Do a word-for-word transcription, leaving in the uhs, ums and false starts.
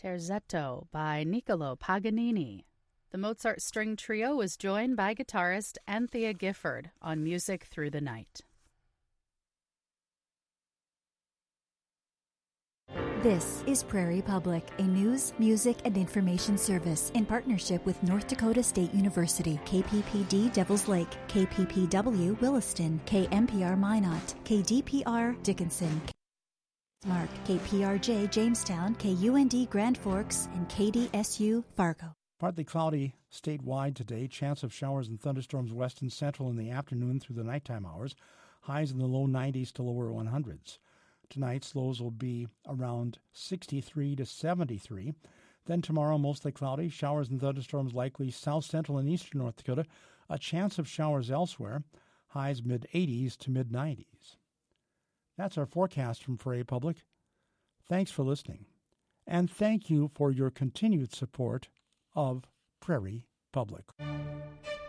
Terzetto by Niccolò Paganini. The Mozart String Trio was joined by guitarist Anthea Gifford on Music Through the Night. This is Prairie Public, a news, music, and information service in partnership with North Dakota State University, K P P D Devils Lake, K P P W Williston, K M P R Minot, K D P R Dickinson, Mark, K P R J Jamestown, K U N D Grand Forks, and K D S U Fargo. Partly cloudy statewide today. Chance of showers and thunderstorms west and central in the afternoon through the nighttime hours. Highs in the low nineties to lower hundreds. Tonight's lows will be around sixty-three to seventy-three. Then tomorrow, mostly cloudy. Showers and thunderstorms likely south central and eastern North Dakota. A chance of showers elsewhere. Highs mid-eighties to mid-nineties. That's our forecast from Prairie Public. Thanks for listening. And thank you for your continued support of Prairie Public.